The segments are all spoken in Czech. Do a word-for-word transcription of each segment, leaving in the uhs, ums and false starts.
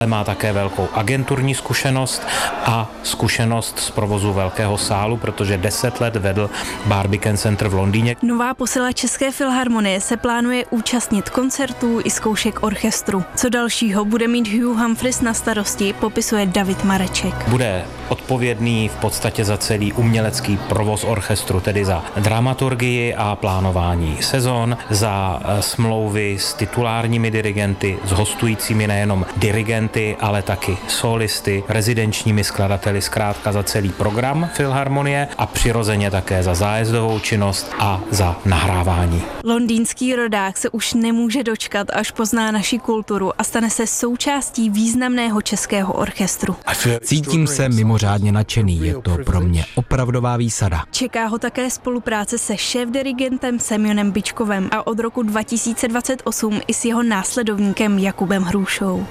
Má také velkou agenturní zkušenost a zkušenost z provozu velkého sálu, protože deset let vedl Barbican Center v Londýně. Nová posila České filharmonie se plánuje účastnit koncertů i zkoušek orchestru. Co dalšího bude mít Hugh Humphries na starosti, popisuje David Mareček. Bude odpovědný v podstatě za celý umělecký provoz orchestru, tedy za dramaturgii a plánování sezon, za smlouvy s titulárními dirigenty, s hostujícími nejenom dirigenty, ale taky solisty, rezidenčními skladateli, zkrátka za celý program filharmonie a přirozeně také za zájezdovou činnost a za nahrávání. Londýnský rodák se už nemůže dočkat, až pozná naši kulturu a stane se součástí významného českého orchestru. Cítím se mimořádně nadšený, je to pro mě opravdová výsada. Čeká ho také spolupráce se šéfdirigentem Semjonem Byčkovem a od roku dva tisíce dvacet osm i s jeho následovníkem Jakubem Hrušou.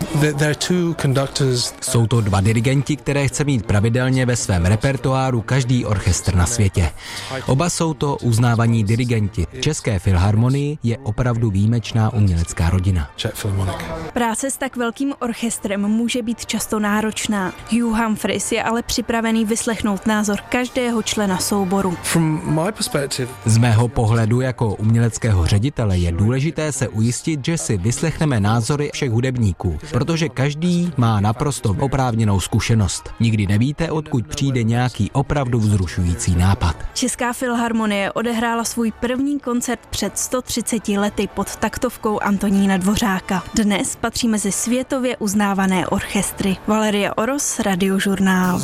Jsou to dva dirigenti, které chce mít pravidelně ve svém repertoáru každý orchestr na světě. Oba jsou to uznávaní dirigenti. V České filharmonii je opravdu výjimečná umělecká rodina. Práce s tak velkým orchestrem může být často náročná. Hugh Humphries je ale připravený vyslechnout názor každého člena souboru. Z mého pohledu jako uměleckého ředitele je důležité se ujistit, že si vyslechneme názory všech hudebníků, protože každý má naprosto oprávněnou zkušenost. Nikdy nevíte, odkud přijde nějaký opravdu vzrušující nápad. Česká filharmonie odehrála svůj první koncert před sto třiceti lety pod taktovkou Antonína Dvořáka. Dnes patří mezi světově uznávané orchestry. Valerie Oros, Radiožurnál.